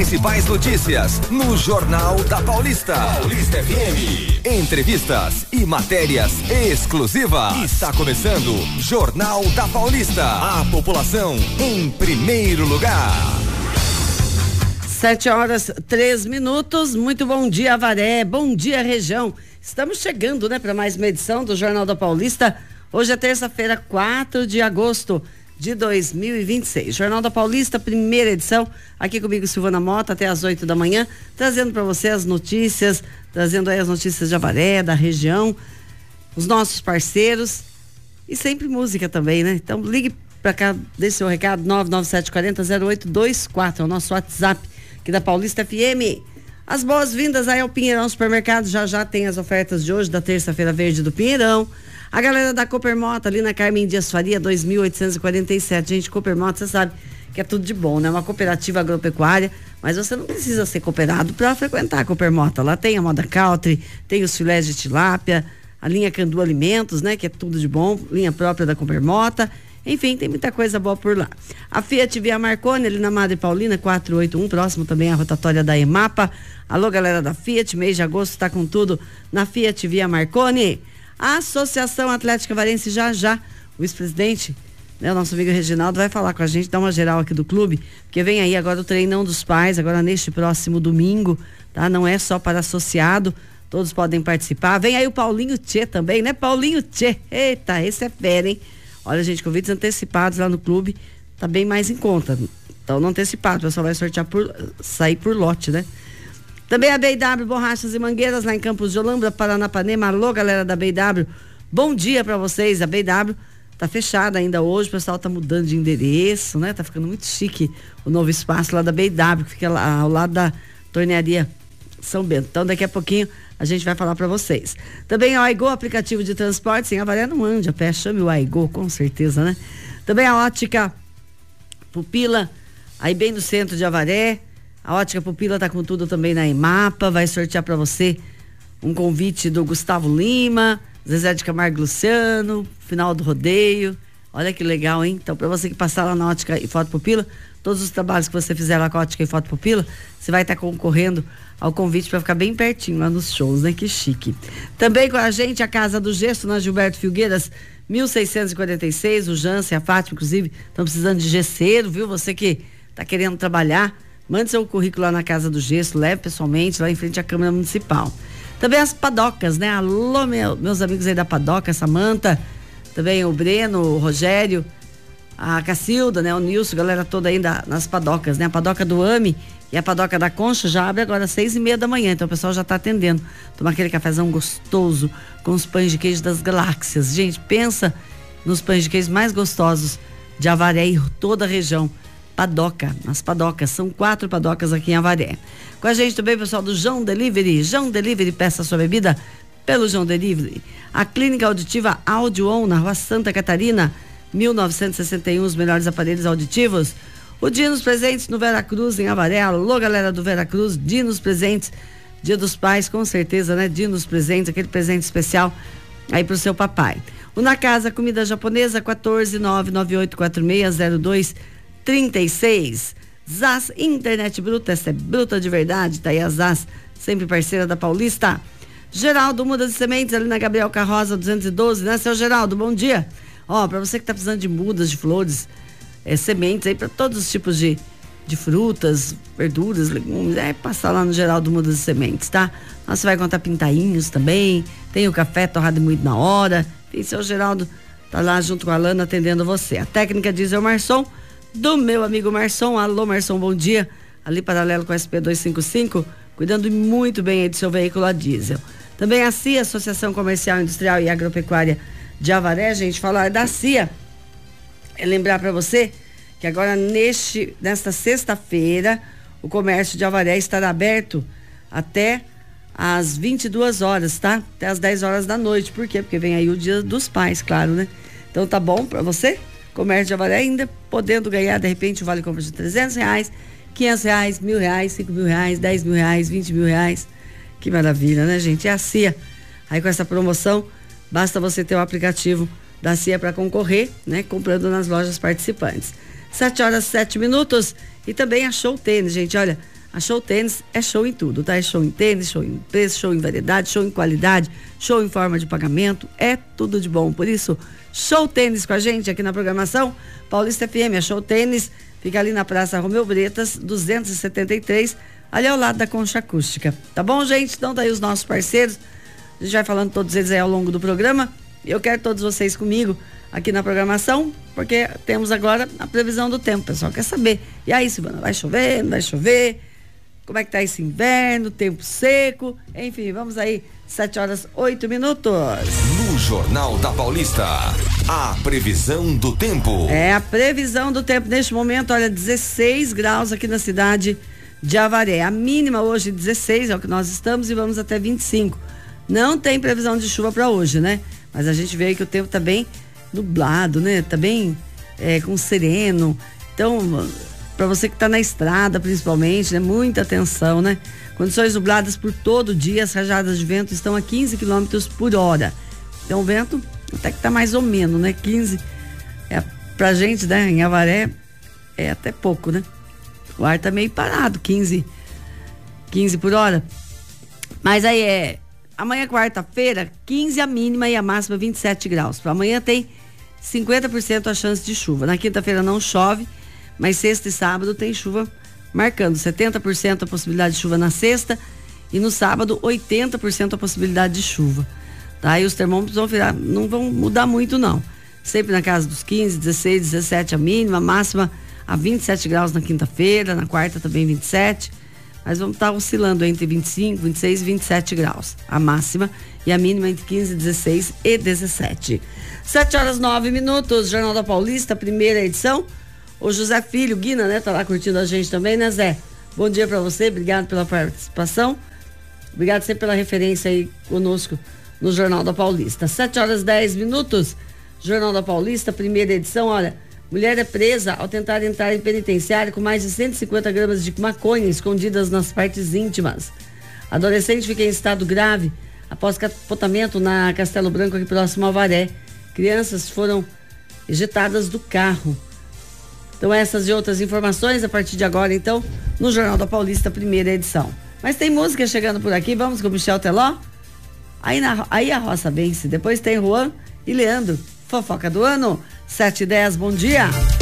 principais notícias no Jornal da Paulista. Paulista FM. Entrevistas e matérias exclusivas. Está começando Jornal da Paulista. A população em primeiro lugar. 7h03. Muito bom dia, Avaré. Bom dia, região. Estamos chegando, né, para mais uma edição do Jornal da Paulista. Hoje é terça-feira, 4 de agosto de 2026. Jornal da Paulista, primeira edição. Aqui comigo, Silvana Mota, até às 8 da manhã, trazendo para você as notícias, trazendo aí as notícias de Avaré, da região, os nossos parceiros e sempre música também, né? Então ligue para cá, deixe seu recado, 997400824, é o nosso WhatsApp aqui da Paulista FM. As boas-vindas aí ao Pinheirão Supermercado, já tem as ofertas de hoje, da terça-feira verde do Pinheirão. A galera da Coopermoto, ali na Carmen Dias Faria, 2847. Gente, Coopermoto, você sabe que é tudo de bom, né? Uma cooperativa agropecuária, mas você não precisa ser cooperado para frequentar a Coopermoto. Lá tem a moda country, tem os filés de tilápia, a linha Candu Alimentos, né? Que é tudo de bom, linha própria da Coopermoto. Enfim, tem muita coisa boa por lá. A Fiat Via Marconi, ali na Madre Paulina, 481, próximo também à rotatória da EMAPA. Alô, galera da Fiat, mês de agosto está com tudo na Fiat Via Marconi. A Associação Atlética Avarense, já o vice-presidente, né, o nosso amigo Reginaldo, vai falar com a gente, dar uma geral aqui do clube, porque vem aí agora o treinão dos pais, agora neste próximo domingo, tá? Não é só para associado, todos podem participar. Vem aí o Paulinho Tchê também, né? Paulinho Tchê, eita, esse é fera, hein? Olha, gente, convites antecipados lá no clube, tá bem mais em conta. Então, não antecipado, o pessoal vai sortear sair por lote, né? Também a B&W Borrachas e Mangueiras, lá em Campos de Olambra, Paranapanema. Alô, galera da B&W, bom dia pra vocês. A B&W tá fechada ainda hoje, o pessoal tá mudando de endereço, né? Tá ficando muito chique o novo espaço lá da B&W, que fica lá ao lado da tornearia São Bento. Então, daqui a pouquinho a gente vai falar pra vocês. Também a Aigo, aplicativo de transporte, sem Avaré não ande a pé, chame o Aigo, com certeza, né? Também a Ótica Pupila, aí bem no centro de Avaré. A Ótica Pupila tá com tudo também na EMAPA, vai sortear para você um convite do Gustavo Lima, Zezé de Camargo e Luciano, final do rodeio. Olha que legal, hein? Então, para você que passar lá na Ótica e Foto Pupila, todos os trabalhos que você fizer lá com a Ótica e Foto Pupila, você vai estar concorrendo ao convite para ficar bem pertinho lá nos shows, né? Que chique. Também com a gente, a Casa do Gesso, na Gilberto Filgueiras, 1646, o Jansen, a Fátima, inclusive, estão precisando de gesseiro, viu? Você que tá querendo trabalhar, mande seu currículo lá na Casa do Gesso, leve pessoalmente lá em frente à Câmara Municipal. Também as padocas, né? Alô, meus amigos aí da padoca, Samanta, também o Breno, o Rogério, a Cacilda, né? O Nilson, galera toda aí nas padocas, né? A padoca do AMI e a padoca da Concha já abre agora às 6:30 da manhã, então o pessoal já tá atendendo. Tomar aquele cafezão gostoso com os pães de queijo das galáxias. Gente, pensa nos pães de queijo mais gostosos de Avaré e toda a região. Padoca, as padocas, são 4 padocas aqui em Avaré. Com a gente também, pessoal do João Delivery. João Delivery, peça sua bebida pelo João Delivery. A Clínica Auditiva Audio-On, na Rua Santa Catarina, 1961, os melhores aparelhos auditivos. O Dia nos Presentes no Vera Cruz, em Avaré. Alô, galera do Vera Cruz, Dia nos Presentes, Dia dos Pais, com certeza, né? Dia nos Presentes, aquele presente especial aí pro seu papai. O Na Casa Comida Japonesa, 14998460236. Zaz Internet Bruta, essa é bruta de verdade, tá aí a Zaz, sempre parceira da Paulista. Geraldo Mudas de Sementes, ali na Gabriel Carroza 212, né, seu Geraldo, bom dia. Ó, pra você que tá precisando de mudas, de flores, sementes aí pra todos os tipos de frutas, verduras, legumes, passar lá no Geraldo Mudas de Sementes, tá? Lá você vai encontrar pintainhos também, tem o café torrado e moído na hora, e seu Geraldo tá lá junto com a Lana atendendo você. A técnica Diesel Marçom, do meu amigo Marçom. Alô, Marçom, bom dia. Ali paralelo com a SP255, cuidando muito bem aí do seu veículo a diesel. Também a CIA, Associação Comercial, Industrial e Agropecuária de Avaré. Gente, falar da CIA é lembrar para você que agora nesta sexta-feira o comércio de Avaré estará aberto até às 22 horas, tá? Até às 10 horas da noite. Por quê? Porque vem aí o Dia dos Pais, claro, né? Então tá bom para você? Comércio de Avaré ainda podendo ganhar, de repente, o vale compra de R$300, R$500, R$1.000, R$5.000, R$10.000, R$20.000. Que maravilha, né, gente? É a CIA. Aí com essa promoção, basta você ter o aplicativo da CIA para concorrer, né? Comprando nas lojas participantes. 7h07. E também a Show Tênis, gente. Olha, A Show Tênis é show em tudo, tá? É show em tênis, show em preço, show em variedade, show em qualidade, show em forma de pagamento, é tudo de bom. Por isso, Show Tênis com a gente aqui na programação Paulista FM. A Show Tênis fica ali na Praça Romeu Bretas, 273, ali ao lado da Concha Acústica. Tá bom, gente? Então tá aí os nossos parceiros. A gente vai falando todos eles aí ao longo do programa. E eu quero todos vocês comigo aqui na programação, porque temos agora a previsão do tempo. O pessoal quer saber. E aí, Silvana, vai chover, não vai chover? Como é que tá esse inverno, tempo seco? Enfim, vamos aí, 7h08. No Jornal da Paulista, a previsão do tempo. É, a previsão do tempo neste momento, olha, 16 graus aqui na cidade de Avaré. A mínima hoje 16, é o que nós estamos, e vamos até 25. Não tem previsão de chuva para hoje, né? Mas a gente vê aí que o tempo tá bem nublado, né? Tá bem com sereno. Então, para você que tá na estrada, principalmente, né? Muita atenção, né? Condições nubladas por todo o dia, as rajadas de vento estão a 15 km por hora. Então, o vento até que tá mais ou menos, né? 15, pra gente, né? Em Avaré, é até pouco, né? O ar tá meio parado, 15 por hora. Mas aí amanhã, quarta-feira, 15 a mínima e a máxima 27 graus. Para amanhã tem 50% a chance de chuva. Na quinta-feira não chove, mas sexta e sábado tem chuva marcando 70% a possibilidade de chuva na sexta e no sábado 80% a possibilidade de chuva. Tá? E os termômetros não vão mudar muito não. Sempre na casa dos 15, 16, 17 a mínima, a máxima a 27 graus na quinta-feira, na quarta também 27. Mas vamos estar oscilando entre 25, 26 e 27 graus. A máxima e a mínima entre 15, 16 e 17. 7h09, Jornal da Paulista, primeira edição. O José Filho, Guina, né? Tá lá curtindo a gente também, né, Zé? Bom dia pra você, obrigado pela participação. Obrigado sempre pela referência aí conosco no Jornal da Paulista. 7h10, Jornal da Paulista, primeira edição. Olha, mulher é presa ao tentar entrar em penitenciário com mais de 150 gramas de maconha escondidas nas partes íntimas. Adolescente fica em estado grave após capotamento na Castelo Branco, aqui próximo ao Avaré. Crianças foram ejetadas do carro. Então, essas e outras informações a partir de agora, então, no Jornal da Paulista, primeira edição. Mas tem música chegando por aqui, vamos com o Michel Teló? Aí a roça vence. Depois tem Juan e Leandro, fofoca do ano, 7h10, bom dia.